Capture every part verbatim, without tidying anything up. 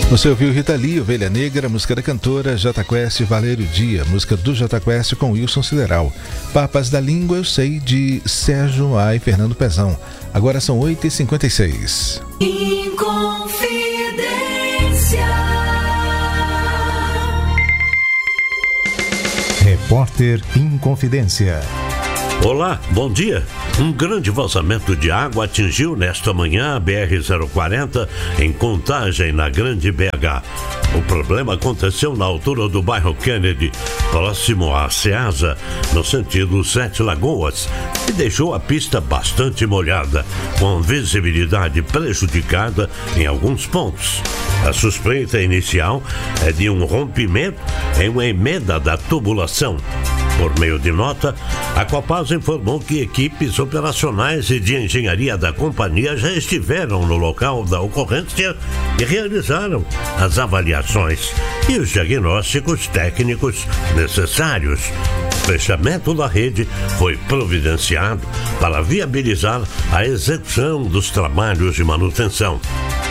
Você ouviu Rita Lee, Ovelha Negra, música da cantora Jota Quest, Valério Dia, música do Jota Quest com Wilson Sideral. Papas da Língua Eu Sei, de Sérgio A. e Fernando Pezão. Agora são oito e cinquenta e seis. Inconfidência. Repórter Inconfidência. Olá, bom dia. Um grande vazamento de água atingiu nesta manhã a B R zero quarenta em Contagem, na Grande B H. O problema aconteceu na altura do bairro Kennedy, próximo à Ceasa, no sentido Sete Lagoas, e deixou a pista bastante molhada, com visibilidade prejudicada em alguns pontos. A suspeita inicial é de um rompimento em uma emenda da tubulação. Por meio de nota, a Copasa informou que equipes operacionais e de engenharia da companhia já estiveram no local da ocorrência e realizaram as avaliações e os diagnósticos técnicos necessários. O fechamento da rede foi providenciado para viabilizar a execução dos trabalhos de manutenção.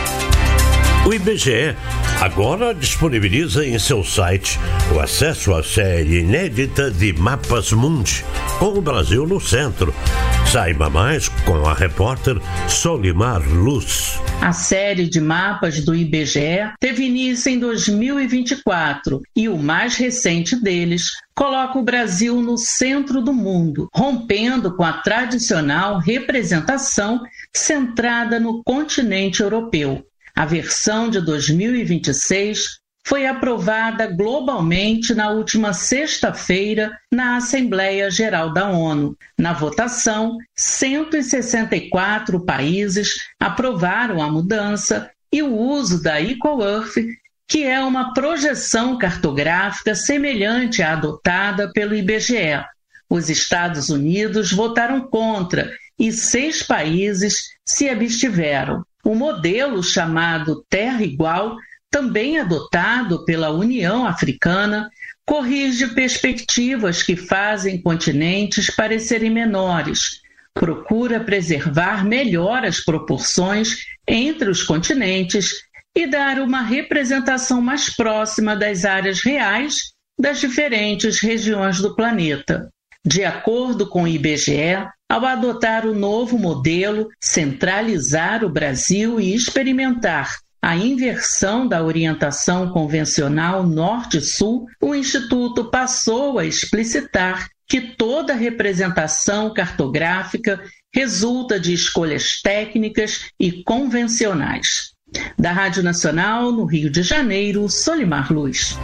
O I B G E agora disponibiliza em seu site o acesso à série inédita de Mapas Mundi, com o Brasil no centro. Saiba mais com a repórter Solimar Luz. A série de mapas do I B G E teve início em dois mil e vinte e quatro e o mais recente deles coloca o Brasil no centro do mundo, rompendo com a tradicional representação centrada no continente europeu. A versão de dois mil e vinte e seis foi aprovada globalmente na última sexta-feira na Assembleia Geral da ONU. Na votação, cento e sessenta e quatro países aprovaram a mudança e o uso da Equal Earth, que é uma projeção cartográfica semelhante à adotada pelo I B G E. Os Estados Unidos votaram contra e seis países se abstiveram. O modelo chamado Terra Igual, também adotado pela União Africana, corrige perspectivas que fazem continentes parecerem menores, procura preservar melhor as proporções entre os continentes e dar uma representação mais próxima das áreas reais das diferentes regiões do planeta. De acordo com o I B G E, ao adotar o novo modelo, centralizar o Brasil e experimentar a inversão da orientação convencional Norte-Sul, o Instituto passou a explicitar que toda representação cartográfica resulta de escolhas técnicas e convencionais. Da Rádio Nacional, no Rio de Janeiro, Solimar Luz.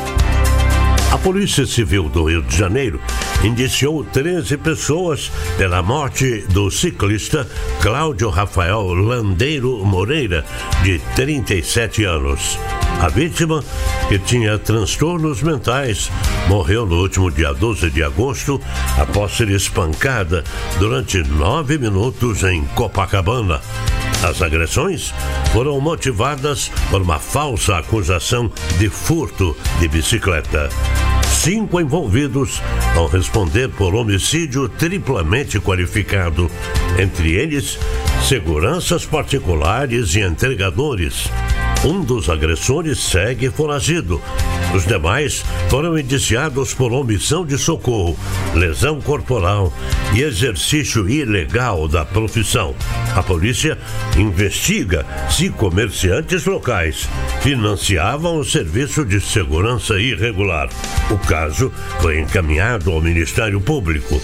A Polícia Civil do Rio de Janeiro indiciou treze pessoas pela morte do ciclista Cláudio Rafael Landeiro Moreira, de trinta e sete anos. A vítima, que tinha transtornos mentais, morreu no último dia doze de agosto após ser espancada durante nove minutos em Copacabana. As agressões foram motivadas por uma falsa acusação de furto de bicicleta. Cinco envolvidos vão responder por homicídio triplamente qualificado, entre eles seguranças particulares e entregadores. Um dos agressores segue foragido. Os demais foram indiciados por omissão de socorro, lesão corporal e exercício ilegal da profissão. A polícia investiga se comerciantes locais financiavam o serviço de segurança irregular. O caso foi encaminhado ao Ministério Público.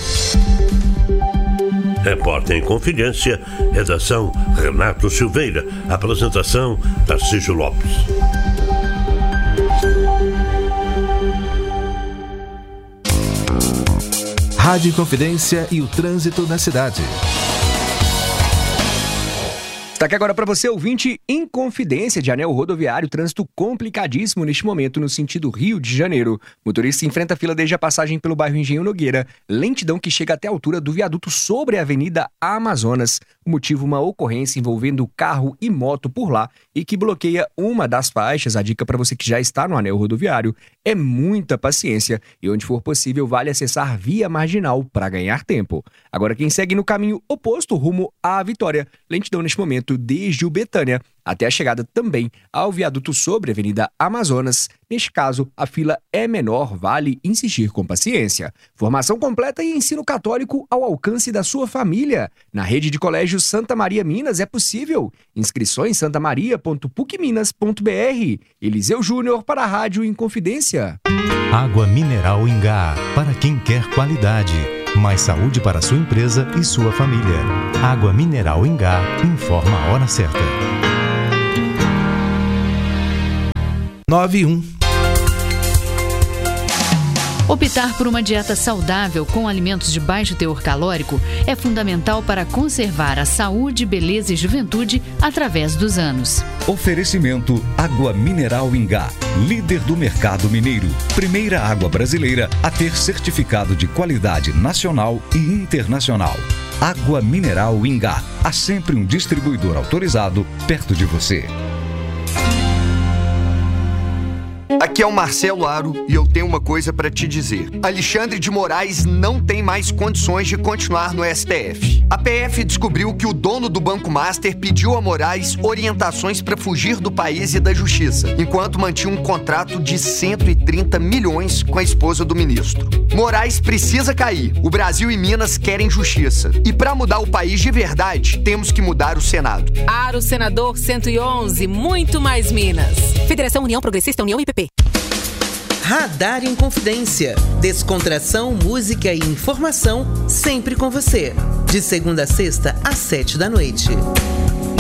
Repórter em Confidência, redação Renato Silveira, apresentação Tarcísio Lopes. Rádio Confidência e o trânsito na cidade. Destaque agora para você, ouvinte, Inconfidência de anel rodoviário, trânsito complicadíssimo neste momento no sentido Rio de Janeiro. Motorista enfrenta fila desde a passagem pelo bairro Engenho Nogueira, lentidão que chega até a altura do viaduto sobre a Avenida Amazonas. O motivo, uma ocorrência envolvendo carro e moto por lá e que bloqueia uma das faixas. A dica para você que já está no anel rodoviário é muita paciência e, onde for possível, vale acessar via marginal para ganhar tempo. Agora, quem segue no caminho oposto rumo à Vitória, lentidão neste momento desde o Betânia até a chegada também ao viaduto sobre a Avenida Amazonas. Neste caso, a fila é menor, vale insistir com paciência. Formação completa e ensino católico ao alcance da sua família. Na rede de colégios Santa Maria Minas é possível. Inscrições santamaria ponto puc minas ponto b r. Eliseu Júnior para a Rádio Inconfidência. Água mineral Ingá, para quem quer qualidade. Mais saúde para sua empresa e sua família. Água mineral Ingá, informa a hora certa. nove e um. Optar por uma dieta saudável com alimentos de baixo teor calórico é fundamental para conservar a saúde, beleza e juventude através dos anos. Oferecimento Água Mineral Ingá, líder do mercado mineiro. Primeira água brasileira a ter certificado de qualidade nacional e internacional. Água Mineral Ingá, há sempre um distribuidor autorizado perto de você. Aqui é o Marcelo Aro e eu tenho uma coisa para te dizer. Alexandre de Moraes não tem mais condições de continuar no S T F. A P F descobriu que o dono do Banco Master pediu a Moraes orientações para fugir do país e da justiça, enquanto mantinha um contrato de cento e trinta milhões com a esposa do ministro. Moraes precisa cair. O Brasil e Minas querem justiça. E para mudar o país de verdade, temos que mudar o Senado. Aro Senador cento e onze, muito mais Minas. Federação União Progressista União I P P. Radar Inconfidência. Descontração, música e informação sempre com você. De segunda a sexta, às sete da noite.